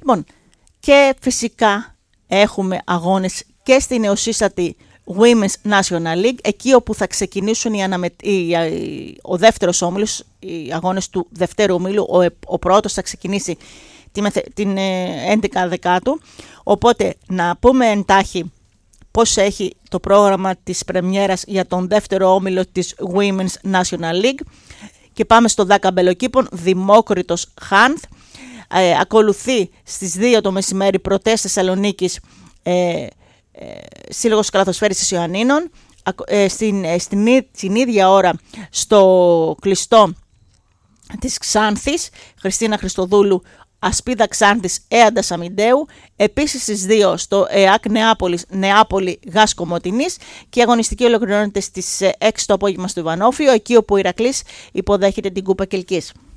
Λοιπόν, και φυσικά έχουμε αγώνες και στη νεοσύστατη Women's National League, εκεί όπου θα ξεκινήσουν ο δεύτερος όμιλος, οι αγώνες του δευτέρου ομίλου. Ο πρώτος θα ξεκινήσει την 11 Δεκάτου. Οπότε να πούμε εντάχει πώς έχει το πρόγραμμα της πρεμιέρας για τον δεύτερο όμιλο της Women's National League. Και πάμε στο 10 μπελοκήπων, Δημόκριτος Χάνθ. Ακολουθεί στις 2 το μεσημέρι Πρωτές Θεσσαλονίκης, Σύλλογος Καλαθοσφαίρισης Ιωαννίνων. Στην ίδια ώρα στο κλειστό της Ξάνθης, Χριστίνα Χριστοδούλου, Ασπίδα Ξάνθης, Έαντας Αμυντέου. Επίσης στις 2 στο ΕΑΚ Νεάπολης, Νεάπολη Γας Κομοτηνής. Και η αγωνιστική ολοκληρώνεται στις 6 το απόγευμα στο Ιβανόφιο, εκεί όπου ο Ηρακλής υποδέχεται την Κούπα Κελκής.